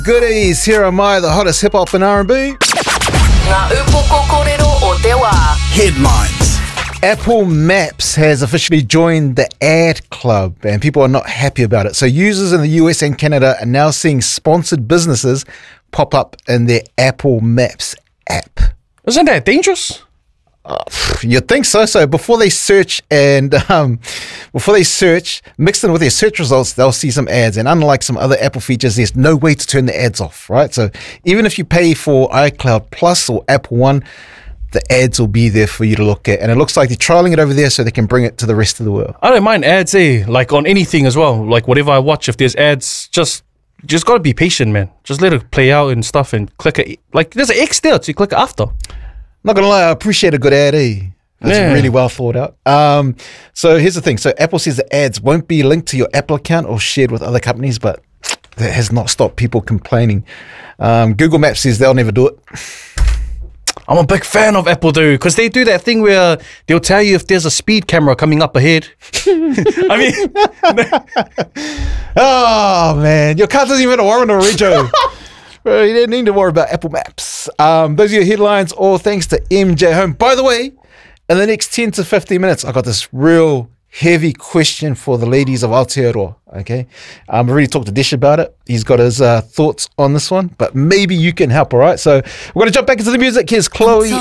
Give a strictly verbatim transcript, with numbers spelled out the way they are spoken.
Goodies, here am I, the hottest hip-hop and R and B. Ngā upoko kōrero o te wā. Headlines. Apple Maps has officially joined the ad club and people are not happy about it. So users in the U S and Canada are now seeing sponsored businesses pop up in their Apple Maps app. Isn't that dangerous? Uh, you'd think so. So before they search and um, before they search, mixed in with their search results, they'll see some ads. And unlike some other Apple features, there's no way to turn the ads off, right? So even if you pay for iCloud Plus or Apple One, the ads will be there for you to look at. And it looks like they're trialing it over there so they can bring it to the rest of the world. I don't mind ads, eh? Like on anything as well. Like whatever I watch, if there's ads, just just gotta be patient, man. Just let it play out and stuff and click it. Like there's an X there, so you click it after. Not gonna lie, I appreciate a good ad, eh? It's Yeah. really well thought out. Um, so here's the thing. So Apple says the ads won't be linked to your Apple account or shared with other companies, but that has not stopped people complaining. Um, Google Maps says they'll never do it. I'm a big fan of Apple, dude, because they do that thing where they'll tell you if there's a speed camera coming up ahead. I mean, Oh man, your car doesn't even have to worry on a Rijo. Bro, you didn't need to worry about Apple Maps. Um, those are your headlines, all thanks to M J Home. By the way, in the next ten to fifteen minutes, I got this real heavy question for the ladies of Aotearoa, okay? Um, I already talked to Desh about it. He's got his uh, thoughts on this one, but maybe you can help, all right? So we're going to jump back into the music. Here's Chloe